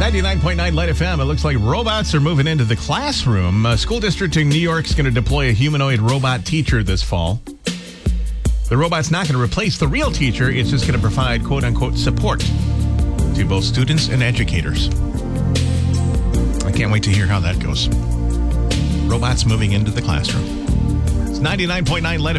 99.9 Light FM. It looks like robots are moving into the classroom. A school district in New York is going to deploy a humanoid robot teacher this fall. The robot's not going to replace the real teacher. It's just going to provide quote-unquote support to both students and educators. I can't wait to hear how that goes. Robots moving into the classroom. It's 99.9 Light FM.